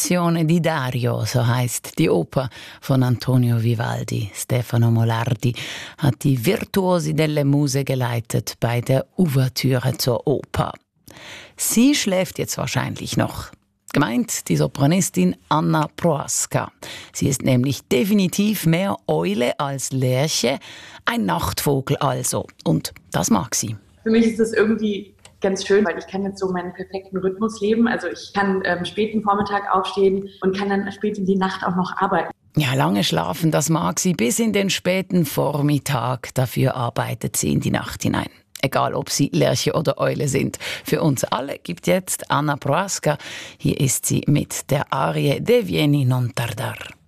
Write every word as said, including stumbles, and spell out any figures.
Lezione di Dario, so heißt die Oper von Antonio Vivaldi. Stefano Molardi hat die Virtuosi delle Muse geleitet bei der Ouvertüre zur Oper. Sie schläft jetzt wahrscheinlich noch. Gemeint die Sopranistin Anna Prohaska. Sie ist nämlich definitiv mehr Eule als Lerche, ein Nachtvogel also. Und das mag sie. Für mich ist das irgendwie ganz schön, weil ich kann jetzt so meinen perfekten Rhythmus leben. Also ich kann ähm, späten Vormittag aufstehen und kann dann spät in die Nacht auch noch arbeiten. Ja, lange schlafen, das mag sie bis in den späten Vormittag. Dafür arbeitet sie in die Nacht hinein. Egal, ob sie Lerche oder Eule sind. Für uns alle gibt jetzt Anna Prohaska. Hier ist sie mit der Arie De Vieni non tardar.